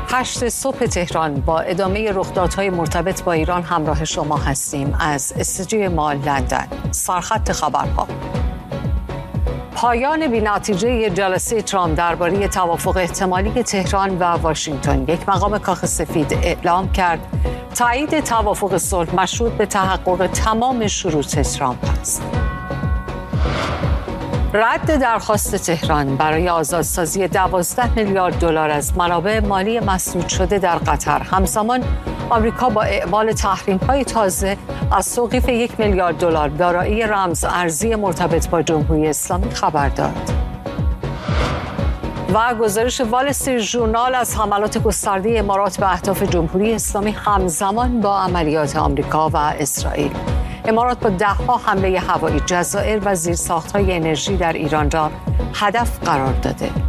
8 صبح تهران با ادامه رخدادهای مرتبط با ایران همراه شما هستیم از استودیوی ما لندن. سرخط خبرها: پایان بی‌نتیجه جلسه ترامپ درباره توافق احتمالی تهران و واشنگتن. یک مقام کاخ سفید اعلام کرد تایید توافق صلح مشروط به تحقق تمام شروط ترامپ است. رد درخواست تهران برای آزادسازی 12 میلیارد دلار از منابع مالی مسدود شده در قطر. همزمان آمریکا با اعمال تحریم‌های تازه از توقیف 1 میلیارد دلار دارایی رمز ارزی مرتبط با جمهوری اسلامی خبر داد. و گزارش وال استریت ژورنال از حملات گسترده امارات به اهداف جمهوری اسلامی همزمان با عملیات آمریکا و اسرائیل. امارات با 10 حمله هوایی جزایر و زیرساخت‌های انرژی در ایران را هدف قرار داده.